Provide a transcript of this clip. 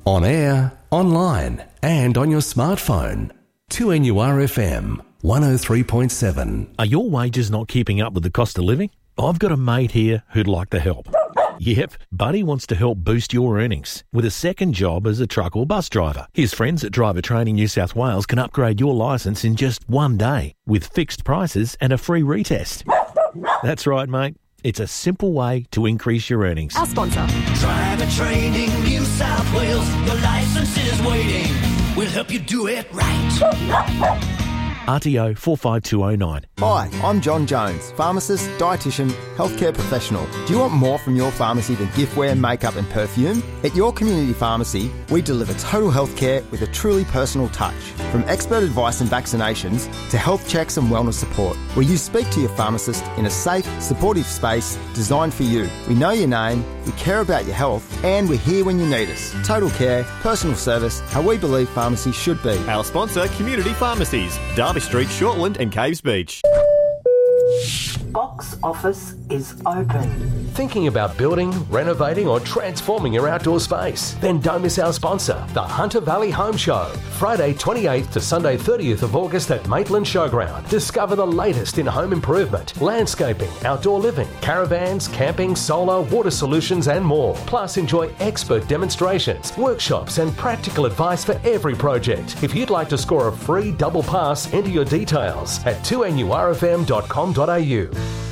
On air, online, and on your smartphone. 2NURFM 103.7. Are your wages not keeping up with the cost of living? I've got a mate here who'd like to help. Yep, Buddy wants to help boost your earnings with a second job as a truck or bus driver. His friends at Driver Training New South Wales can upgrade your licence in just one day with fixed prices and a free retest. That's right, mate. It's a simple way to increase your earnings. Our sponsor. Driver Training New South Wales. Your licence is waiting. We'll help you do it right. RTO 45209. Hi, I'm John Jones, pharmacist, dietitian, healthcare professional. Do you want more from your pharmacy than giftware, makeup and perfume? At your community pharmacy, we deliver total healthcare with a truly personal touch. From expert advice and vaccinations to health checks and wellness support, where you speak to your pharmacist in a safe, supportive space designed for you. We know your name, we care about your health, and we're here when you need us. Total care, personal service, how we believe pharmacy should be. Our sponsor, Community Pharmacies, Derby Street, Shortland and Caves Beach. Box office is open. Thinking about building, renovating or transforming your outdoor space? Then don't miss our sponsor, the Hunter Valley Home Show. Friday 28th to Sunday 30th of August at Maitland Showground. Discover the latest in home improvement, landscaping, outdoor living, caravans, camping, solar, water solutions and more. Plus enjoy expert demonstrations, workshops and practical advice for every project. If you'd like to score a free double pass, enter your details at 2NURFM.com.au.